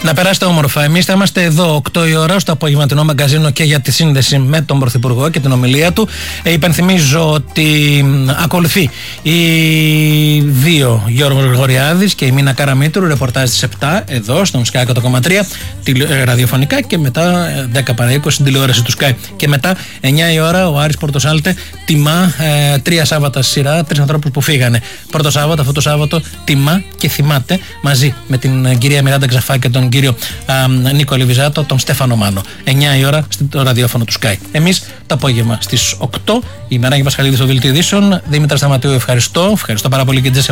Να περάσετε όμορφα. Εμείς θα είμαστε εδώ 8 η ώρα στο απογευματινό μαγκαζίνο και για τη σύνδεση με τον Πρωθυπουργό και την ομιλία του. Υπενθυμίζω ότι ακολουθεί η 2 Γιώργος Γρηγοριάδης και η Μίνα Καραμήτρου, ρεπορτάζ στις 7 εδώ στον Sky 100,3 ραδιοφωνικά και μετά 10 παρά 20 στην τηλεόραση του Sky. Και μετά 9 η ώρα ο Άρης Πορτοσάλτε τιμά 3 Σάββατα σειρά 3 ανθρώπους που φύγανε. Πρώτο Σάββατο, αυτό το Σάββατο τιμά και θυμάται μαζί με την κυρία Μιράντα Ξαφά και τον κύριο Νίκο Λιβιζάτο, τον Στέφανο Μάνο. 9 η ώρα στο ραδιόφωνο του Sky. Εμείς το απόγευμα στις 8 η Μεράγη Πασχαλίδη στο Δελτίο Ειδήσεων. Δήμητρα Σταματίου, ευχαριστώ πάρα πολύ και